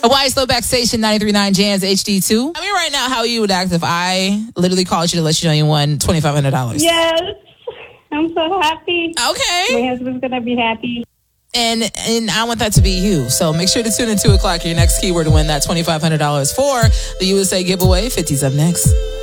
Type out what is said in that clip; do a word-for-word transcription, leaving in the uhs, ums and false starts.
Hawaii Slowback Station ninety-three point nine Jams H D two. I mean, right now, how you would act if I literally called you to let you know you won twenty-five hundred dollars? Yes. I'm so happy. Okay. My husband's going to be happy. And and I want that to be you. So make sure to tune in two o'clock. Your next keyword to win that twenty-five hundred dollars for the U S A giveaway. fifty's up next.